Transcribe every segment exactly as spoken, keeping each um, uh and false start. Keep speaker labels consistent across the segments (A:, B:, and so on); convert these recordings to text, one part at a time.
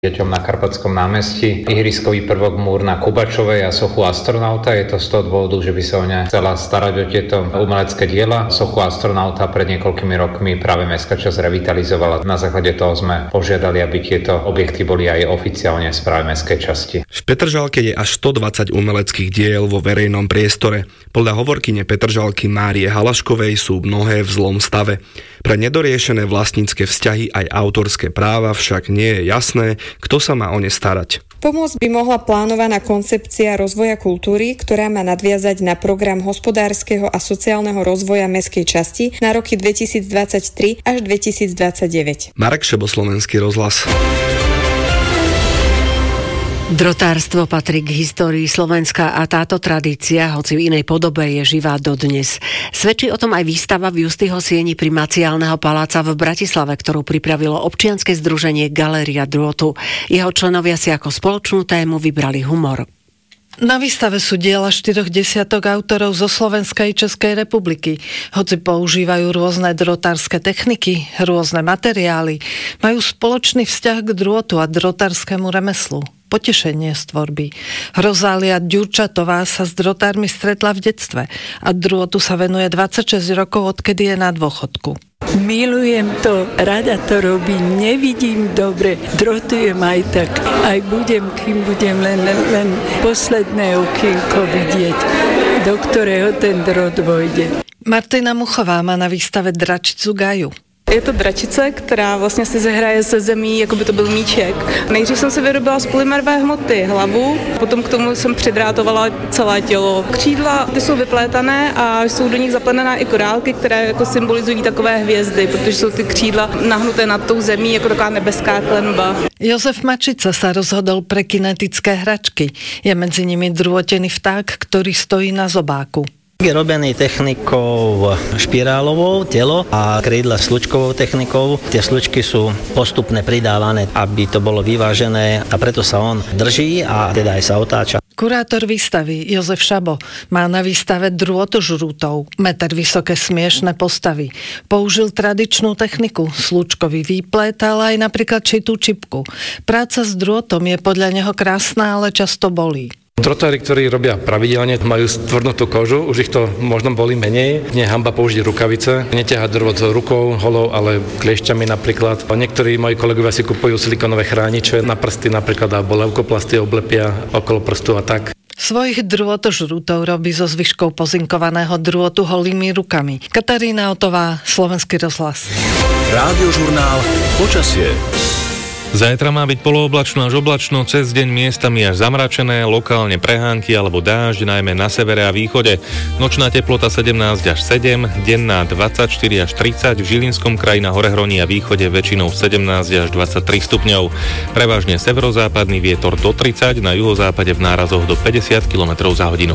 A: deťom na Karpatskom námestí. Ihriskový prvok Múr na Kubačovej a sochu astronauta. Je to z toho dôvodu, že by sa o ne chcela starať o tieto umelecké diela. Sochu astronauta pred niekoľkými rokmi práve mestská časť revitalizovala. Na základe toho sme požiadali, aby tieto objekty boli aj oficiálne v správe mestskej časti.
B: V Petržalke je až stodvadsať umeleckých diel vo verejnom priestore. Podľa hovorkyne Petržalky Márie Halaškovej sú mnohé v zlom stave. Pre nedoriešené vlastnícke vzťahy aj autorské práva však nie je jasné, kto sa má o ne starať.
C: Pomôcť by mohla plánovaná koncepcia rozvoja kultúry, ktorá má nadviazať na program hospodárskeho a sociálneho rozvoja mestskej časti na roky dvetisícdvadsaťtri až dvetisícdvadsaťdeväť.
B: Marek Šebo, Slovenský rozhlas.
D: Drotárstvo patrí k histórii Slovenska a táto tradícia, hoci v inej podobe, je živá dodnes. Svedčí o tom aj výstava v Justyho sieni Primaciálneho paláca v Bratislave, ktorú pripravilo občianske združenie Galéria drôtu. Jeho členovia si ako spoločnú tému vybrali humor.
E: Na výstave sú diela štyroch desiatok autorov zo Slovenskej Českej republiky. Hoci používajú rôzne drotárske techniky, rôzne materiály, majú spoločný vzťah k drôtu a drotárskému remeslu. Potešenie z tvorby. Rozália Ďurčatová sa s drotármi stretla v detstve a drôtu sa venuje dvadsaťšesť rokov, odkedy je na dôchodku.
F: Milujem to, rada to robím, nevidím dobre, drotujem aj tak, aj budem, kým budem len, len posledné okienko vidieť, do ktorého ten drot vojde.
E: Martina Muchová má na výstave dračicu Gaju.
G: Je to dračice, která vlastně si zahraje se zemí, jako by to byl míček. Nejdřív jsem si vyrobila z polymerové hmoty hlavu, potom k tomu jsem přidrátovala celé tělo. Křídla, ty jsou vyplétané a jsou do nich zapletené i korálky, které jako symbolizují takové hvězdy, protože jsou ty křídla nahnuté nad tou zemí jako taková nebeská klenba.
E: Jozef Mačica sa rozhodol pre kinetické hračky. Je medzi nimi drôtený vták, ktorý stojí na zobáku.
H: Je robený technikou špirálovou telo a krídla slučkovou technikou. Tie slučky sú postupne pridávané, aby to bolo vyvážené a preto sa on drží a teda aj sa otáča.
E: Kurátor výstavy Jozef Šabo má na výstave drôtožrútov, meter vysoké smiešne postavy. Použil tradičnú techniku, slučkový výplet, ale aj napríklad šitú čipku. Práca s drôtom je podľa neho krásna, ale často bolí.
I: Drotári, ktorí robia pravidelne, majú stvrdnutú kožu, už ich to možno bolí menej. Nie je hanba použiť rukavice, neťahať drôt rukou, holou, ale kliešťami napríklad. Niektorí moji kolegovia si kupujú silikonové chrániče na prsty napríklad alebo leukoplasty oblepia okolo prstu a tak.
E: Svojich drôtožrútov robí zo zvyškov pozinkovaného drôtu holými rukami. Katarína Otová, Slovenský rozhlas.
J: Rádiožurnál Počasie.
K: Zajtra má byť polooblačno až oblačno, cez deň miestami až zamračené, lokálne prehánky alebo dážď, najmä na severe a východe. Nočná teplota sedemnásť až sedem, denná dvadsaťštyri až tridsať, v Žilinskom kraji na Horehroní a východe väčšinou sedemnásť až dvadsaťtri stupňov. Prevažne severozápadný vietor do tridsať, na juhozápade v nárazoch do päťdesiat kilometrov za hodinu.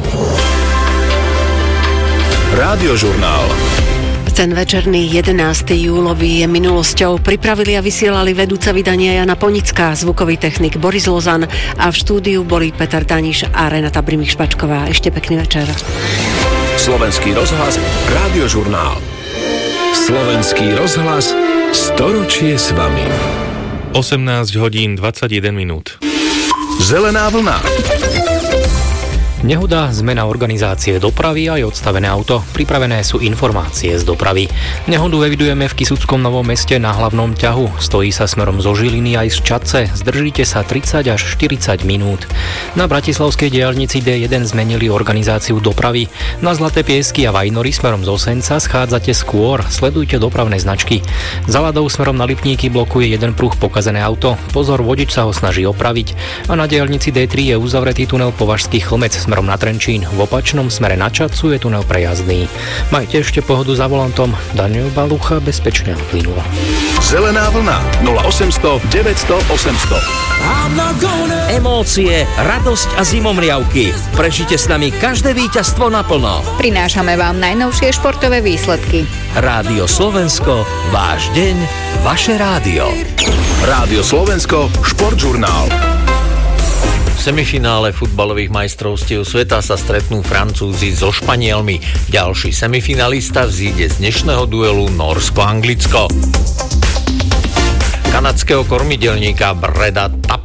J: Rádiožurnál.
D: Ten večerný jedenásteho júlový je minulosťou. Pripravili a vysielali vedúca vydania Jana Ponická, zvukový technik Boris Lozan a v štúdiu boli Peter Daniš a Renata Brimich-Špačková. Ešte pekný večer.
J: Slovenský rozhlas, Rádiožurnál. Slovenský rozhlas, storočie s vami.
K: osemnásť hodín dvadsaťjeden minút.
J: Zelená vlna.
L: Nehoda, zmena organizácie dopravy aj odstavené auto. Pripravené sú informácie z dopravy. Nehodu evidujeme v Kisuckom Novom Meste na hlavnom ťahu. Stojí sa smerom zo Žiliny aj z Čadce. Zdržíte sa tridsať až štyridsať minút. Na bratislavskej diaľnici dé jeden zmenili organizáciu dopravy. Na Zlaté Piesky a Vajnory smerom z Osenca schádzate skôr. Sledujte dopravné značky. Za Ladou smerom na Lipníky blokuje jeden pruh pokazené auto. Pozor, vodič sa ho snaží opraviť. A na diaľnici dé tri je uzavretý tunel Považský Chlmec smerom na Trenčín. V opačnom smere na Čadcu je tunel prejazdný. Majte ešte pohodu za volantom. Daniel Balucha bezpečne plynulo.
J: Zelená vlna nula osemsto deväťsto osemsto.
M: Emócie, radosť a zimomriavky. Prežite s nami každé víťazstvo naplno.
N: Prinášame vám najnovšie športové výsledky.
M: Rádio Slovensko, váš deň, vaše rádio.
J: Rádio Slovensko, športžurnál.
O: V semifinále futbalových majstrovstiev sveta sa stretnú Francúzi so Španielmi. Ďalší semifinalista vzíde z dnešného duelu Nórsko-Anglicko. kanadského kormidelníka Breda